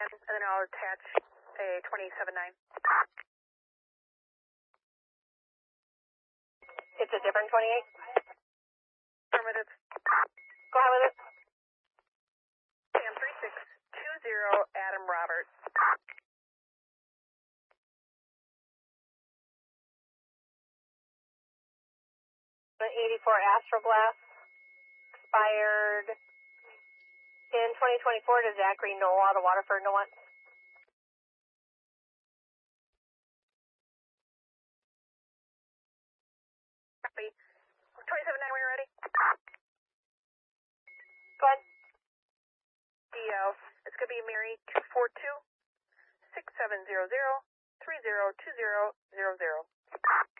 and then I'll attach a 27.9. It's a different 28? Affirmative. Go ahead with it. Sam 3620, Adam Robert. The 84 Astroblast expired in 2024 to Zachary Noah out of Waterford, Noah. Copy. 27.9 when you're ready. Go ahead. DL. It's going to be Mary 242-6700-302000.